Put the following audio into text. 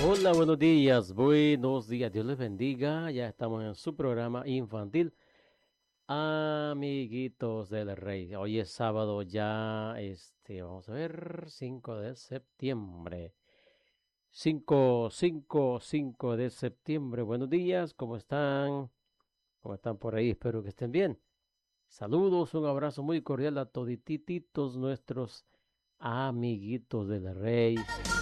Hola, buenos días, Dios les bendiga. Ya estamos en su programa infantil, Amiguitos del Rey. Hoy es sábado ya, vamos a ver, 5 de septiembre. 5 de septiembre. Buenos días, ¿cómo están? ¿Cómo están por ahí? Espero que estén bien. Saludos, un abrazo muy cordial a toditititos nuestros amiguitos del Rey.